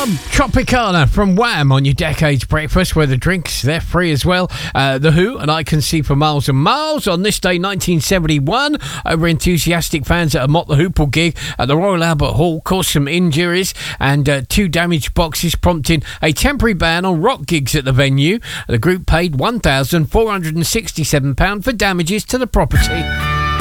Tropicana from Wham on your Decades Breakfast, where the drinks, they're free as well. The Who and I Can See for Miles and Miles on this day 1971. Over enthusiastic fans at a Mott the Hoople gig at the Royal Albert Hall caused some injuries and 2 damaged boxes, prompting a temporary ban on rock gigs at the venue. The group paid £1,467 for damages to the property.